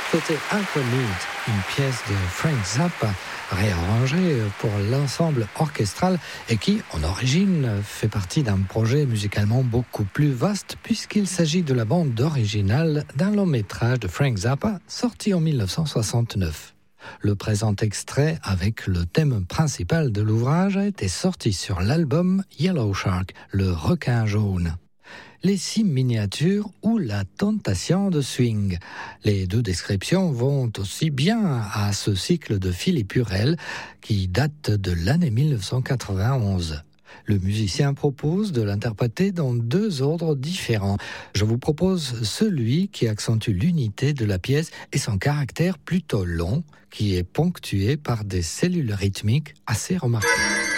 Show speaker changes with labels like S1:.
S1: C'était Alchemist, une pièce de Frank Zappa réarrangée pour l'ensemble orchestral et qui, en origine, fait partie d'un projet musicalement beaucoup plus vaste puisqu'il s'agit de la bande originale d'un long métrage de Frank Zappa sorti en 1969. Le présent extrait, avec le thème principal de l'ouvrage, a été sorti sur l'album Yellow Shark, le requin jaune. Les 6 miniatures ou la tentation de swing. Les deux descriptions vont aussi bien à ce cycle de Philippe Hurel qui date de l'année 1991. Le musicien propose de l'interpréter dans 2 ordres différents. Je vous propose celui qui accentue l'unité de la pièce et son caractère plutôt long, qui est ponctué par des cellules rythmiques assez remarquables.